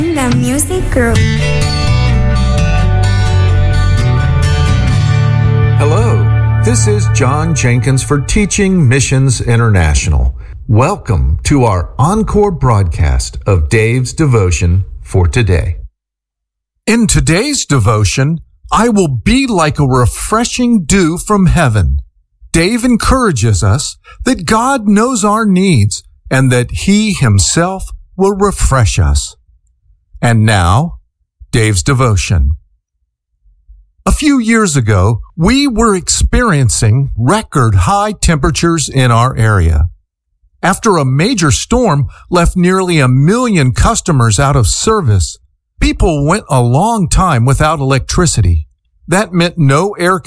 The Music Group. Hello, this is John Jenkins for Teaching Missions International. Welcome to our encore broadcast of Dave's Devotion for today. In today's devotion, I will be like a refreshing dew from heaven. Dave encourages us that God knows our needs and that He Himself will refresh us. And now, Dave's devotion. A few years ago, we were experiencing record high temperatures in our area. After a major storm left nearly 1 million customers out of service, people went a long time without electricity. That meant no air